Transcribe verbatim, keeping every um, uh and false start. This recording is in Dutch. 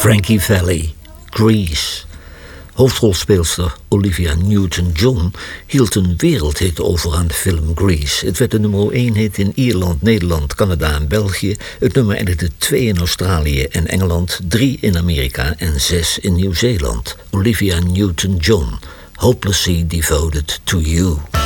Frankie Valli, Grease. Hoofdrolspeelster Olivia Newton-John hield een wereldhit over aan de film Grease. Het werd de nummer één hit in Ierland, Nederland, Canada en België. Het nummer eindigde twee in Australië en Engeland, drie in Amerika en zes in Nieuw-Zeeland. Olivia Newton-John, Hopelessly Devoted to You.